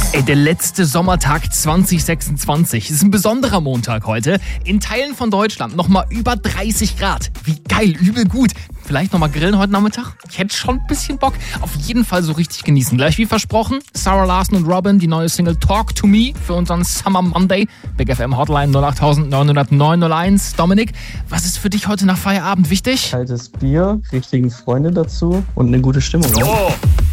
Ey, der letzte Sommertag 2026. Ist ein besonderer Montag heute. In Teilen von Deutschland nochmal über 30 Grad. Wie geil, übel gut. Vielleicht nochmal grillen heute Nachmittag? Ich hätte schon ein bisschen Bock. Auf jeden Fall so richtig genießen. Gleich wie versprochen, Sarah Larson und Robin, die neue Single Talk to Me für unseren Summer Monday. Big FM Hotline 08000 900 901. Dominik, was ist für dich heute nach Feierabend wichtig? Kaltes Bier, richtigen Freunde dazu und eine gute Stimmung. Oh,